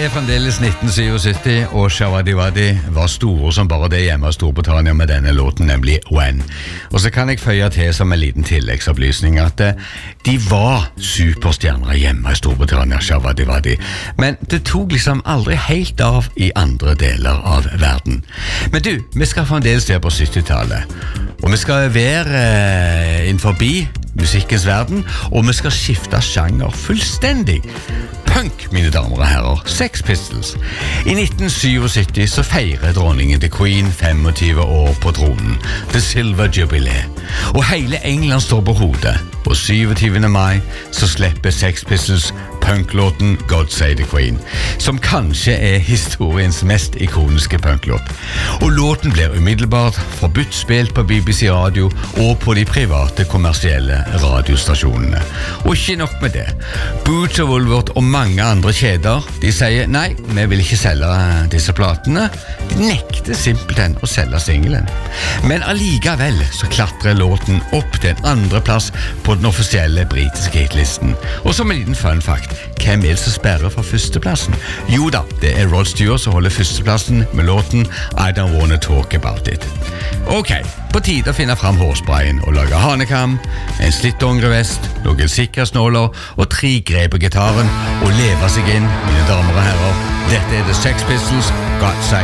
fremdeles 1977, og Shavadi-Wadi var store som bare det hjemme i Storbritannia med denne låten, nemlig When. Og så kan jeg føye til som en liten tilleggsopplysning at de var superstjerner hjemme i Storbritannia, Shavadi-Wadi, men det tok liksom aldri helt av i andre deler av verden. Men du, vi skal fremdeles være på 70-tallet, og vi skal være innenfor musikkens verden, og vi skal skifte sjanger fullstendig. Punk, mine damer og herrer, Sex Pistols. I 1977 så feirer dronningen til Queen 25 år på tronen, The Silver Jubilee. Og hele England står på hodet. På 27. mai så slipper Sex Pistols punklåten God Save the Queen, som kanskje er historiens mest ikoniske punklåt. Og låten blir umiddelbart forbudt spilt på BBC Radio og på de private kommersielle radiostasjonene. Og ikke nok med det. Boots og Woolworth og mange andre kjeder, de sier nei, vi vil ikke selge disse platene. De nekter simpelthen å selge singelen. Men allikevel så klatrer låten opp til en andre plass på den offisielle britiske hitlisten. Og som en liten fun fact, hvem vil så sperre for førsteplassen? Jo da, det er Rod Stewart som holder førsteplassen med låten I Don't Wanna Talk About It. Ok, på tide å finne fram hårsprayen og lage hanekam, en slitt dongerivest, noen sikkerhetsnåler og 3 grep på gitaren og leve seg inn, mine damer og herrer. Dette er The Sex Pistols, God Save